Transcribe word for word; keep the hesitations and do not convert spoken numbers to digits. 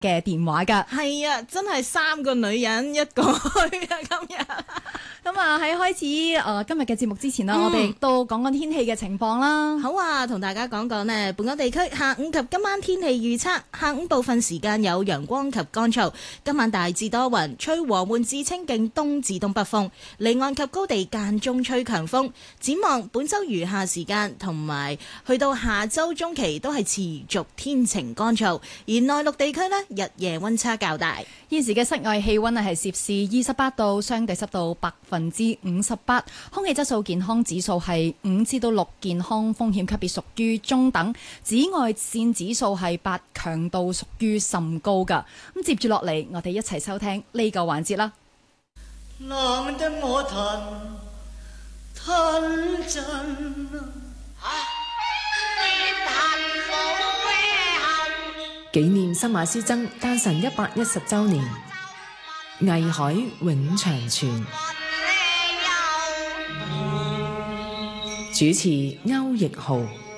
嘅電話㗎。 係啊，真係三個女人一個去啊！今日咁啊，喺開始誒、呃、今日嘅節目之前啦， 嗯、 我哋亦都講講天氣嘅情況啦。 好啊，同大家講講呢，本港地區下午及今晚天氣預測：下午部分時間有陽光及乾燥，今晚大致多雲，吹和緩至清勁東至東北風，離岸及高地間中吹強風。展望本週餘下時間同埋去到下週中期都係持續天晴乾燥，而內陸地區呢，日夜溫差較大。 現時嘅室外氣溫係攝氏二十八度，相對濕度百分之五十八，空氣質素健康指數係五至到六，健康風險級別屬於中等，紫外線指數係八，強度屬於甚高噶。咁接住落嚟，我哋一齊收聽呢個環節啦。 浪得我騰騰震紀念新馬師曾誕辰一百一十週年，藝海永長存。主持歐奕豪。